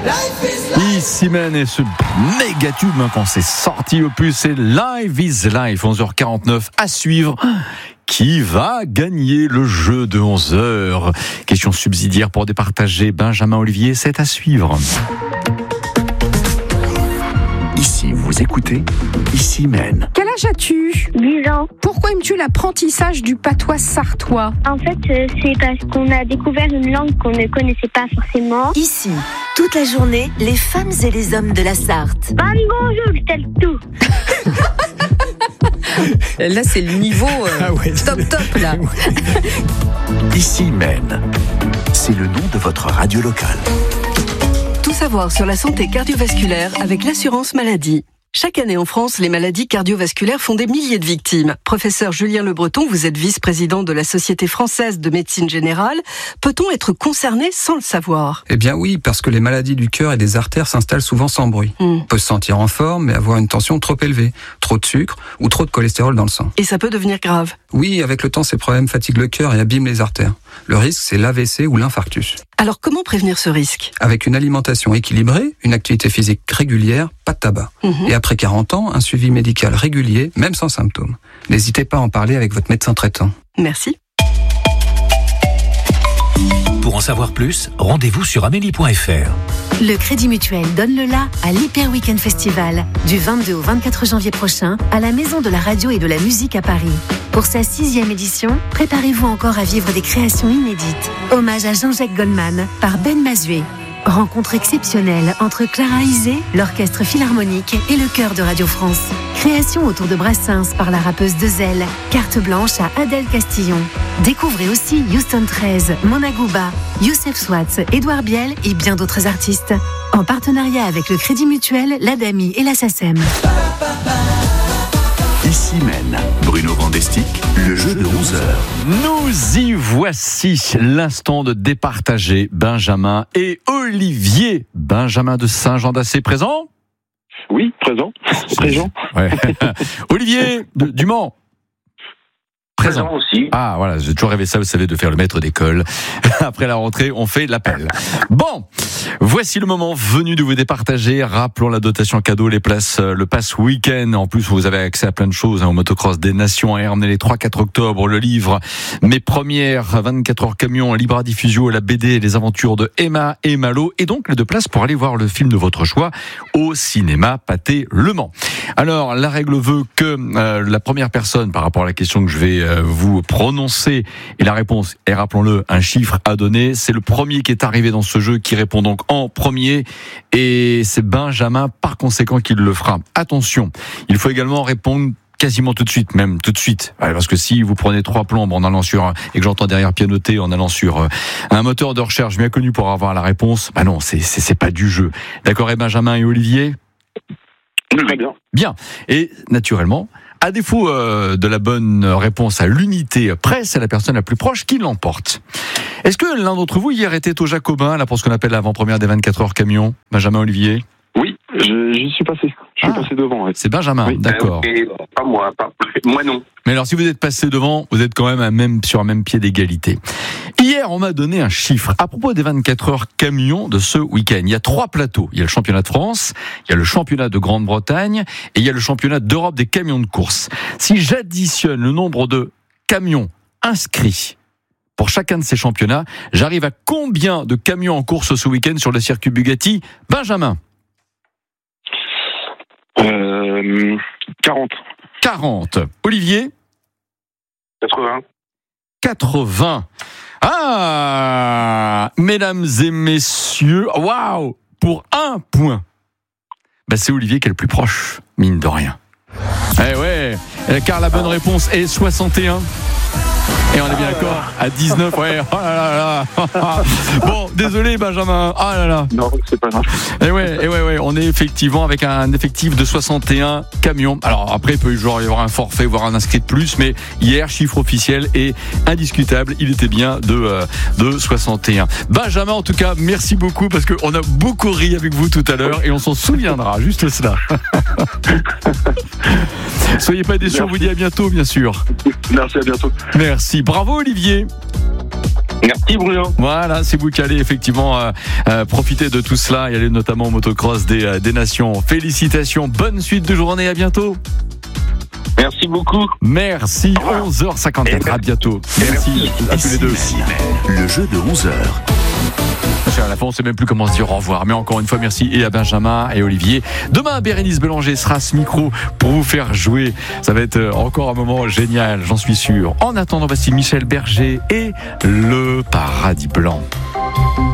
Ici Men et ce méga tube quand c'est sorti au plus, c'est Live is Life, 11h49 à suivre. Qui va gagner le jeu de 11h? Question subsidiaire pour départager Benjamin Olivier, c'est à suivre. Ici, vous écoutez Ici Men. Quel âge as-tu? 10 ans. Pourquoi aimes-tu l'apprentissage du patois sartois? En fait, c'est parce qu'on a découvert une langue qu'on ne connaissait pas forcément. Ici, toute la journée, les femmes et les hommes de la Sarthe. Bonjour, c'est tout. Là, c'est le niveau top là. Ici Men. C'est le nom de votre radio locale. Tout savoir sur la santé cardiovasculaire avec l'assurance maladie. Chaque année en France, les maladies cardiovasculaires font des milliers de victimes. Professeur Julien Le Breton, vous êtes vice-président de la Société française de médecine générale. Peut-on être concerné sans le savoir? Eh bien oui, parce que les maladies du cœur et des artères s'installent souvent sans bruit. On peut se sentir en forme, mais avoir une tension trop élevée, trop de sucre ou trop de cholestérol dans le sang. Et ça peut devenir grave. Oui, avec le temps, ces problèmes fatiguent le cœur et abîment les artères. Le risque, c'est l'AVC ou l'infarctus. Alors comment prévenir ce risque? Avec une alimentation équilibrée, une activité physique régulière, pas de tabac. Et après 40 ans, un suivi médical régulier, même sans symptômes. N'hésitez pas à en parler avec votre médecin traitant. Merci. Pour en savoir plus, rendez-vous sur amélie.fr. Le Crédit Mutuel donne le la à l'Hyper Weekend Festival du 22 au 24 janvier prochain à la Maison de la Radio et de la Musique à Paris. Pour sa 6e édition, préparez-vous encore à vivre des créations inédites. Hommage à Jean-Jacques Goldman par Ben Mazué. Rencontre exceptionnelle entre Clara Isé, l'Orchestre Philharmonique et le Chœur de Radio France. Création autour de Brassens par la rappeuse Dezel. Carte blanche à Adèle Castillon. Découvrez aussi Houston 13, Mona Gouba, Youssef Swatz, Édouard Biel et bien d'autres artistes. En partenariat avec le Crédit Mutuel, l'ADAMI et la SACEM. Ici Men. Bruno Vandestick, le jeu de 11h. Nous y voici, l'instant de départager Benjamin et Olivier. Benjamin de Saint-Jean-d'Assé, présent? Oui, présent. Ouais. Olivier du Mans. Présent aussi. Ah voilà, j'ai toujours rêvé ça, vous savez, de faire le maître d'école. Après la rentrée, on fait l'appel. Bon, voici le moment venu de vous départager. Rappelons la dotation cadeau, les places, le pass week-end. En plus, vous avez accès à plein de choses, au motocross des Nations à Ernée les 3-4 octobre, le livre Mes premières 24 heures camion, Libra Diffusio, la BD Les aventures de Emma et Malo, et donc les 2 places pour aller voir le film de votre choix au cinéma Pathé Le Mans. Alors, la règle veut que la première personne, par rapport à la question que je vais vous prononcer, et la réponse est, rappelons-le, un chiffre à donner, c'est le premier qui est arrivé dans ce jeu qui répond donc en premier, et c'est Benjamin par conséquent qui le fera. Attention, il faut également répondre quasiment tout de suite, même tout de suite. Parce que si vous prenez 3 plombes en allant sur, et que j'entends derrière pianoter en allant sur un moteur de recherche bien connu pour avoir la réponse, bah non, c'est pas du jeu. D'accord, et Benjamin et Olivier? Très bien. Bien. Et naturellement, à défaut de la bonne réponse à l'unité près, c'est la personne la plus proche qui l'emporte. Est-ce que l'un d'entre vous hier était au Jacobin, là, pour ce qu'on appelle l'avant-première des 24 heures camion? Benjamin, Olivier? Oui, j'y suis passé. Je suis passé devant. Ouais. C'est Benjamin, oui, d'accord. Pas moi, moi non. Mais alors, si vous êtes passé devant, vous êtes quand même sur un même pied d'égalité. Hier, on m'a donné un chiffre à propos des 24 heures camions de ce week-end. Il y a 3 plateaux. Il y a le championnat de France, il y a le championnat de Grande-Bretagne et il y a le championnat d'Europe des camions de course. Si j'additionne le nombre de camions inscrits pour chacun de ces championnats, j'arrive à combien de camions en course ce week-end sur le circuit Bugatti? Benjamin? 40. 40. Olivier? 80. 80. Ah, mesdames et messieurs, waouh, pour 1 point. Bah, c'est Olivier qui est le plus proche, mine de rien. Eh ouais, car la bonne réponse est 61. Et on est bien d'accord, à 19, ouais, oh là là. Bon, désolé Benjamin, oh là là. Non, c'est pas grave. Et ouais, on est effectivement avec un effectif de 61 camions. Alors après, il peut y avoir un forfait, voire un inscrit de plus, mais hier, chiffre officiel et indiscutable, il était bien de 61. Benjamin, en tout cas, merci beaucoup, parce qu'on a beaucoup ri avec vous tout à l'heure, et on s'en souviendra, juste cela. Soyez pas déçus, on vous dit à bientôt, bien sûr. Merci, à bientôt. Merci. Bravo Olivier. Merci Bruno. Voilà, c'est vous qui allez effectivement profiter de tout cela et aller notamment au motocross des nations. Félicitations, bonne suite de journée, à bientôt. Merci beaucoup. Merci, 11h54, à bientôt. Merci à tous les deux. Le jeu de 11h. À la fin, on ne sait même plus comment se dire au revoir. Mais encore une fois, merci et à Benjamin et Olivier. Demain, Bérénice Bélanger sera à ce micro pour vous faire jouer. Ça va être encore un moment génial, j'en suis sûr. En attendant, voici Michel Berger et le Paradis Blanc.